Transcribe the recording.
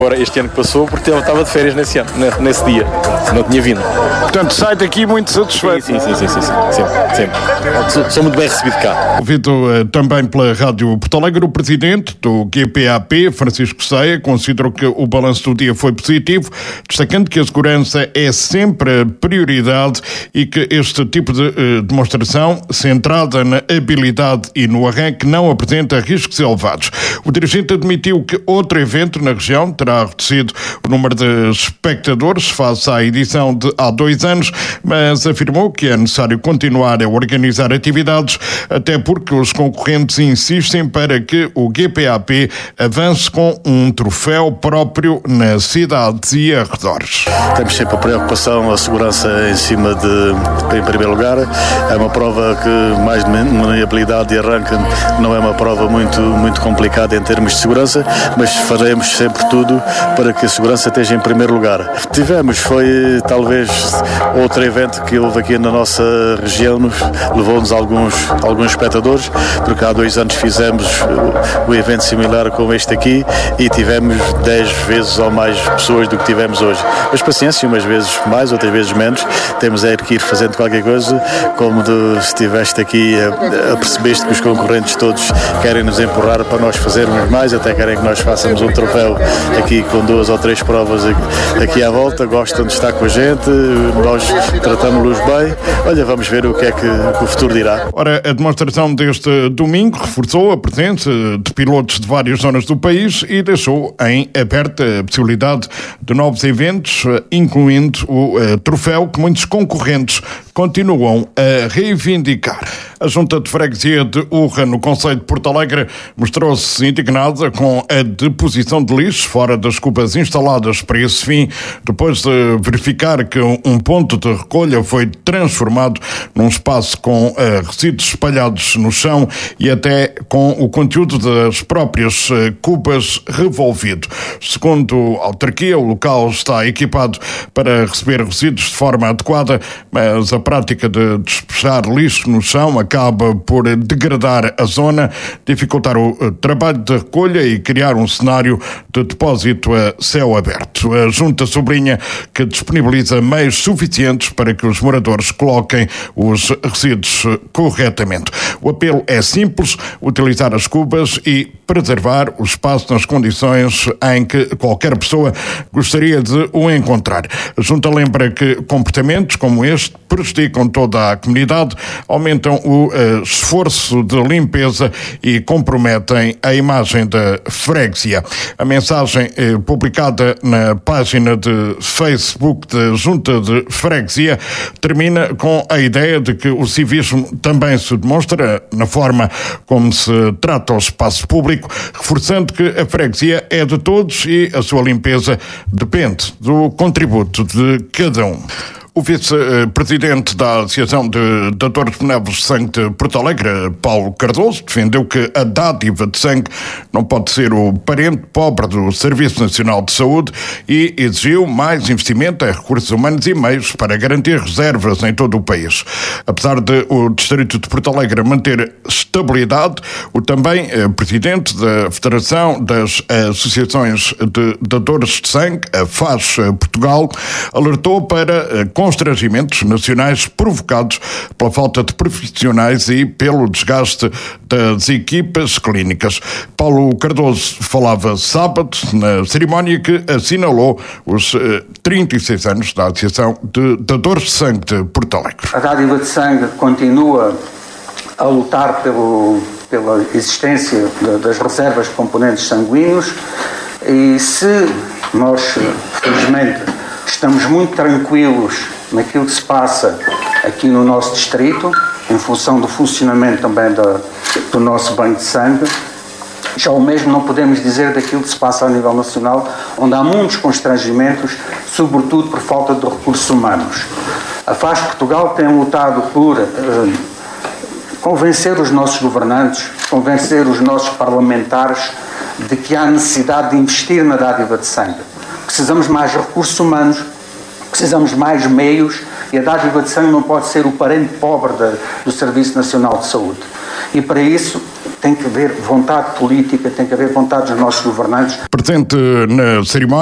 Agora, este ano que passou, porque ele estava de férias nesse dia, não tinha vindo. Portanto, sai daqui muito satisfeito. Sim, sempre. Sou muito bem recebido cá. Ouvido também pela Rádio Porto Alegre, o presidente do GPAP, Francisco Ceia, considerou que o balanço do dia foi positivo, destacando que a segurança é sempre a prioridade e que este tipo de demonstração, centrada na habilidade e no arranque, não apresenta riscos elevados. O dirigente admitiu que outro evento na região terá reduzido o número de espectadores face à edição de há 2 anos, mas afirmou que é necessário continuar a organizar atividades, até porque os concorrentes insistem para que o GPAP avance com um troféu próprio na cidade e arredores. Temos sempre a preocupação, a segurança em primeiro lugar. É uma prova que, mais de maniabilidade e arranque, não é uma prova muito complicada em termos de segurança, mas faremos sempre tudo para que a segurança esteja em primeiro lugar. Foi talvez outro evento que houve aqui na nossa região, levou-nos alguns espectadores, porque há 2 anos fizemos um evento similar como este aqui e tivemos 10 vezes ou mais pessoas do que tivemos hoje. Mas paciência, umas vezes mais, outras vezes menos, temos que ir fazendo qualquer coisa, como estiveste aqui a percebeste que os concorrentes todos querem nos empurrar para nós fazermos mais, até querem que nós façamos um troféu aqui com 2 ou 3 provas aqui à volta, gostam de estar com a gente, nós tratamos-los bem. Olha, vamos ver o que é que o futuro dirá. Ora, a demonstração deste domingo reforçou a presença de pilotos de várias zonas do país e deixou em aberta a possibilidade de novos eventos, incluindo o troféu que muitos concorrentes continuam a reivindicar. A Junta de Freguesia de Urra, no concelho de Porto Alegre, mostrou-se indignada com a deposição de lixo fora das cubas instaladas para esse fim, depois de verificar que um ponto de recolha foi transformado num espaço com resíduos espalhados no chão e até com o conteúdo das próprias cubas revolvido. Segundo a autarquia, o local está equipado para receber resíduos de forma adequada, mas a prática de despejar lixo no chão acaba por degradar a zona, dificultar o trabalho de recolha e criar um cenário de depósito a céu aberto. A Junta sublinha que disponibiliza meios suficientes para que os moradores coloquem os resíduos corretamente. O apelo é simples: utilizar as cubas e preservar o espaço nas condições em que qualquer pessoa gostaria de o encontrar. A Junta lembra que comportamentos como este prejudicam toda a comunidade, aumentam o esforço de limpeza e comprometem a imagem da freguesia. A mensagem publicada na página de Facebook da Junta de Freguesia termina com a ideia de que o civismo também se demonstra na forma como se trata o espaço público, reforçando que a freguesia é de todos e a sua limpeza depende do contributo de cada um. O vice-presidente da Associação de Dadores Benévolos de Sangue de Porto Alegre, Paulo Cardoso, defendeu que a dádiva de sangue não pode ser o parente pobre do Serviço Nacional de Saúde e exigiu mais investimento em recursos humanos e meios para garantir reservas em todo o país. Apesar de o Distrito de Porto Alegre manter estabilidade, o também presidente da Federação das Associações de Dadores de Sangue, a FAS Portugal, alertou para constrangimentos nacionais provocados pela falta de profissionais e pelo desgaste das equipas clínicas. Paulo Cardoso falava sábado na cerimónia que assinalou os 36 anos da Associação de Dadores de Sangue de Porto Alegre. A dádiva de sangue continua a lutar pela existência das reservas de componentes sanguíneos e se nós, felizmente, estamos muito tranquilos naquilo que se passa aqui no nosso distrito, em função do funcionamento também do nosso banco de sangue. Já o mesmo não podemos dizer daquilo que se passa a nível nacional, onde há muitos constrangimentos, sobretudo por falta de recursos humanos. A FAS Portugal tem lutado por convencer os nossos governantes, convencer os nossos parlamentares de que há necessidade de investir na dádiva de sangue. Precisamos mais recursos humanos, precisamos mais meios e a dádiva de sangue não pode ser o parente pobre do Serviço Nacional de Saúde. E para isso tem que haver vontade política, tem que haver vontade dos nossos governantes. Presente na cerimónia